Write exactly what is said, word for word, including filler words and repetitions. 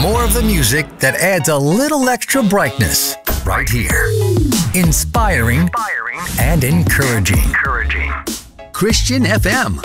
More of the music that adds a little extra brightness right here. Inspiring, Inspiring and encouraging. encouraging. Christian F M.